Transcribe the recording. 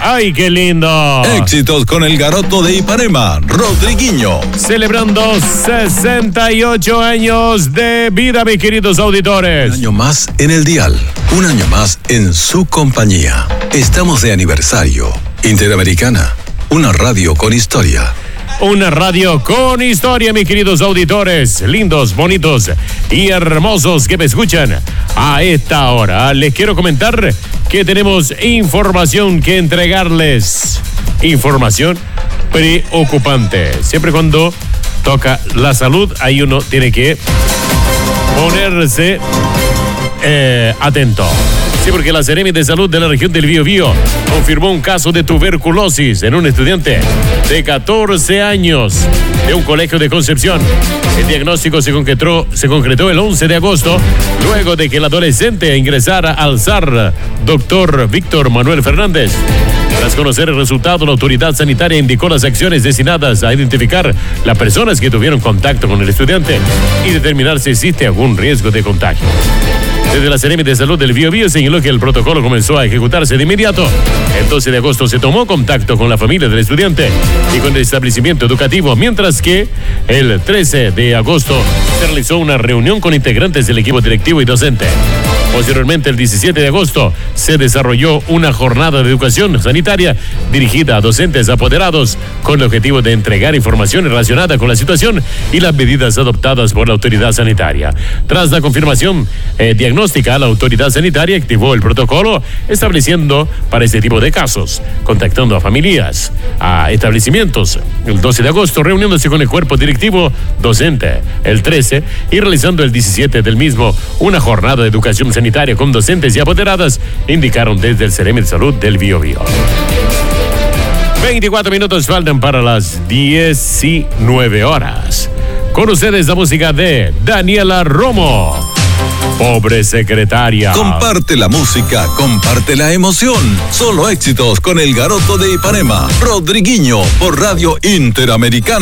¡Ay, qué lindo! Éxitos con el garoto de Ipanema, Rodriguinho. Celebrando 68 años de vida, mis queridos auditores. Un año más en el dial, un año más en su compañía. Estamos de aniversario. Interamericana, una radio con historia. Una radio con historia, mis queridos auditores, lindos, bonitos y hermosos que me escuchan a esta hora. Les quiero comentar que tenemos información que entregarles. Información preocupante. Siempre cuando toca la salud, ahí uno tiene que ponerse atento. Sí, porque la Seremi de Salud de la región del Biobío confirmó un caso de tuberculosis en un estudiante de 14 años de un colegio de Concepción. El diagnóstico se concretó el 11 de agosto, luego de que el adolescente ingresara al SAR, doctor Víctor Manuel Fernández. Tras conocer el resultado, la autoridad sanitaria indicó las acciones destinadas a identificar las personas que tuvieron contacto con el estudiante y determinar si existe algún riesgo de contagio. Desde la Seremi de Salud del Biobío señaló que el protocolo comenzó a ejecutarse de inmediato. El 12 de agosto se tomó contacto con la familia del estudiante y con el establecimiento educativo, mientras que el 13 de agosto se realizó una reunión con integrantes del equipo directivo y docente. Posteriormente, el 17 de agosto, se desarrolló una jornada de educación sanitaria dirigida a docentes apoderados con el objetivo de entregar información relacionada con la situación y las medidas adoptadas por la autoridad sanitaria. Tras la confirmación diagnóstica, la autoridad sanitaria activó el protocolo estableciendo para este tipo de casos, contactando a familias, a establecimientos, el 12 de agosto, reuniéndose con el cuerpo directivo docente, el 13, y realizando el 17 del mismo una jornada de educación sanitaria con docentes y apoderadas, indicaron desde el Seremi de Salud del Biobío. 24 minutos faltan para las 19 horas. Con ustedes la música de Daniela Romo. Pobre secretaria. Comparte la música, comparte la emoción. Solo éxitos con el garoto de Ipanema, Rodriguinho, por Radio Interamericana.